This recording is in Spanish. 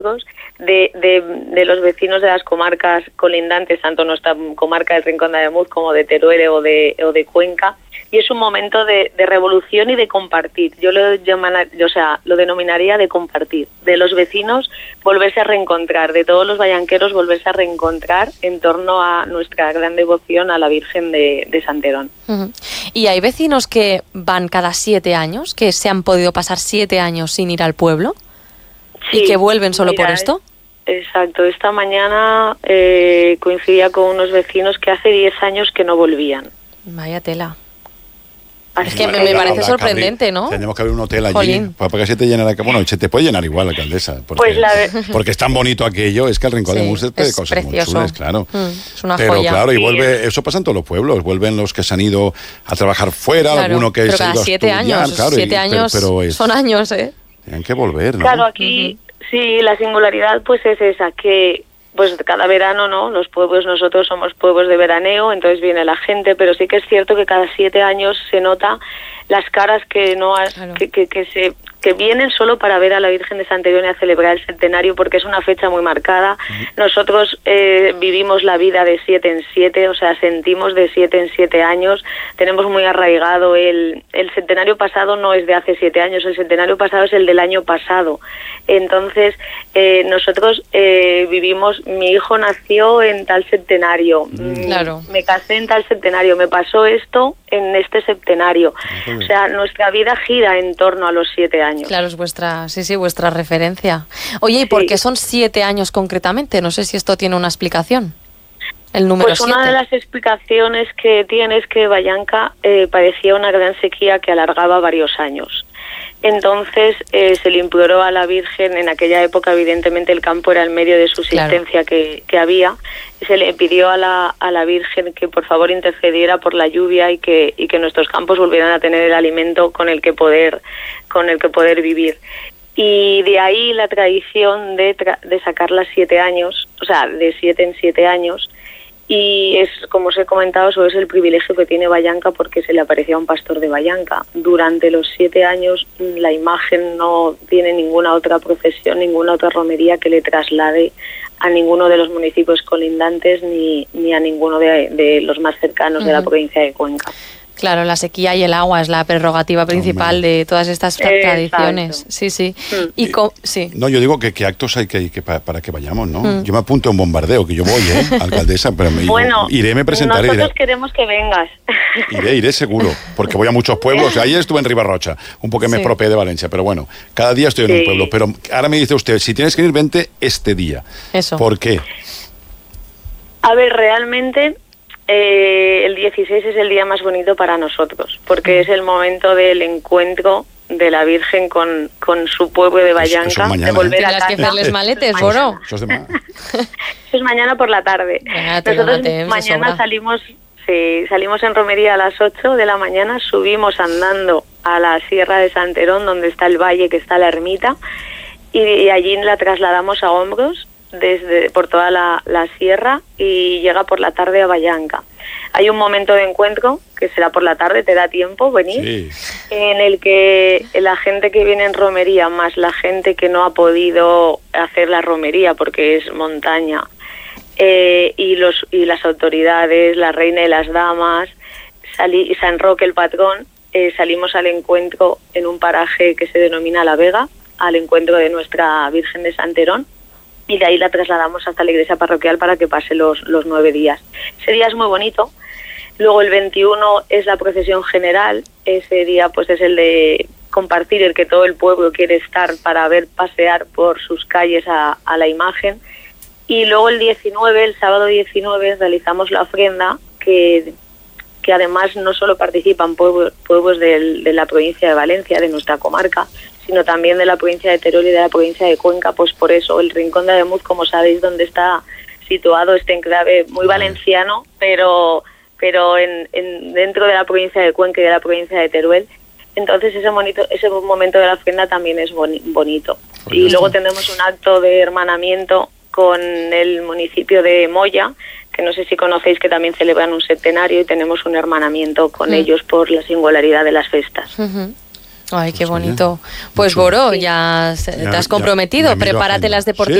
de los vecinos de las comarcas colindantes, tanto nuestra comarca del Rincón de Ademuz como de Teruel o de Cuenca, y es un momento de revolución y de compartir. Yo lo denominaría de compartir, de los vecinos volverse a reencontrar, de todos los vallanqueros volverse a reencontrar en torno a nuestra gran devoción a la Virgen de Santerón. Uh-huh. ¿Y hay vecinos que van cada 7 años, que se han podido pasar 7 años sin ir al pueblo? Sí, ¿y que vuelven solo por esto? Exacto. Esta mañana coincidía con unos vecinos que hace 10 años que no volvían. Vaya tela. Así es que me parece sorprendente, ¿no? Tenemos que abrir un hotel allí. Jolín. Para que se te llene bueno, se te puede llenar igual, alcaldesa. Porque, porque es tan bonito aquello, es que el Rincón de Ademuz es cosas precioso. Muy chulas, claro. Es una pero joya. Claro, y vuelve, eso pasa en todos los pueblos, vuelven los que se han ido a trabajar fuera, claro, alguno que se ha ido a 7 estudiar. Años, claro, 7 años pero son años, ¿eh? Tienen que volver, ¿no? Claro, aquí sí, la singularidad pues es esa, que pues cada verano, ¿no? Los pueblos, nosotros somos pueblos de veraneo, entonces viene la gente, pero sí que es cierto que cada 7 años se nota las caras que no claro. que vienen solo para ver a la Virgen de Santerón y a celebrar el centenario, porque es una fecha muy marcada. Nosotros vivimos la vida de 7 en 7, o sea, sentimos de 7 en 7 años, tenemos muy arraigado el centenario pasado no es de hace 7 años, el centenario pasado es el del año pasado. Entonces, nosotros vivimos, mi hijo nació en tal centenario, claro. Me casé en tal centenario, me pasó esto en este centenario. O sea, nuestra vida gira en torno a los 7 años. Claro, es vuestra referencia. Oye, ¿y por qué son 7 años concretamente? No sé si esto tiene una explicación. El número 7. Pues una de las explicaciones que tiene es que Vallanca padecía una gran sequía que alargaba varios años. Entonces se le imploró a la Virgen, en aquella época evidentemente el campo era el medio de subsistencia que había, y se le pidió a la Virgen que por favor intercediera por la lluvia y que nuestros campos volvieran a tener el alimento con el que poder vivir. Y de ahí la tradición de sacarlas 7 años, o sea, de 7 en 7 años. Y es, como os he comentado, eso es el privilegio que tiene Vallanca porque se le aparecía a un pastor de Vallanca. Durante los 7 años la imagen no tiene ninguna otra procesión, ninguna otra romería que le traslade a ninguno de los municipios colindantes ni a ninguno de los más cercanos de la provincia de Cuenca. Claro, la sequía y el agua es la prerrogativa principal de todas estas tradiciones. Sí. Y sí. No, yo digo que actos hay que para que vayamos, ¿no? Yo me apunto a un bombardeo, que yo voy, alcaldesa, pero iré, me presentaré. Nosotros queremos que vengas. Iré seguro, porque voy a muchos pueblos. Ayer estuve en Ribarrocha, un poco me expropié de Valencia, pero bueno, cada día estoy en un pueblo. Pero ahora me dice usted, si tienes que ir, vente este día. Eso. ¿Por qué? A ver, realmente el 16 es el día más bonito para nosotros, porque es el momento del encuentro de la Virgen con su pueblo de Vallanca. Eso es mañana, de volver a casa. Que hacerles maletes, Boro. Eso es mañana por la tarde. Nosotros mañana salimos en romería a las 8 de la mañana, subimos andando a la Sierra de Santerón, donde está el valle, que está la ermita, y allí la trasladamos a hombros por toda la sierra y llega por la tarde a Vallanca. Hay un momento de encuentro que será por la tarde, te da tiempo venir, en el que la gente que viene en romería más la gente que no ha podido hacer la romería porque es montaña, y las autoridades, la reina y las damas, y San Roque el patrón, salimos al encuentro en un paraje que se denomina La Vega, al encuentro de nuestra Virgen de Santerón, y de ahí la trasladamos hasta la iglesia parroquial para que pase los 9 días. Ese día es muy bonito. Luego el 21 es la procesión general. Ese día pues es el de compartir, el que todo el pueblo quiere estar para ver pasear por sus calles a la imagen. Y luego el sábado 19, realizamos la ofrenda que además no solo participan pueblos de la provincia de Valencia, de nuestra comarca, sino también de la provincia de Teruel y de la provincia de Cuenca. Pues por eso el Rincón de Ademuz, como sabéis, donde está situado este enclave muy valenciano, pero dentro de la provincia de Cuenca y de la provincia de Teruel. Entonces ese momento de la ofrenda también es bonito. Y luego tendremos un acto de hermanamiento con el municipio de Moya, que no sé si conocéis, que también celebran un centenario, y tenemos un hermanamiento con ellos por la singularidad de las festas. Ay, qué bonito. Pues Boro, ya te has comprometido. Prepárate las deportivas.